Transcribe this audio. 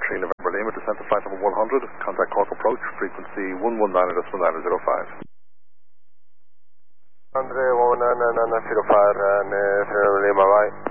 3 November Lima, descent to flight level 100, contact Cork approach, frequency 119.905. Andre 119.905 and 3 Lima, right.